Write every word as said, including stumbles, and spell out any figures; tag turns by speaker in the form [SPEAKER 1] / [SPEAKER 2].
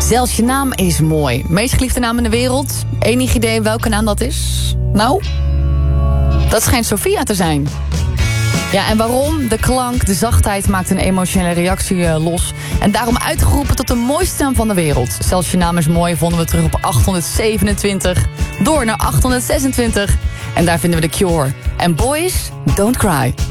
[SPEAKER 1] Zelfs je naam is mooi. Meest geliefde naam in de wereld. Enig idee welke naam dat is? Nou, dat schijnt Sophia te zijn. Ja, en waarom? De klank, de zachtheid maakt een emotionele reactie uh, los. En daarom uitgeroepen tot de mooiste naam van de wereld. Zelfs je naam is mooi vonden we terug op achthonderdzevenentwintig. Door naar achthonderdzesentwintig. En daar vinden we The Cure. En Boys, Don't Cry.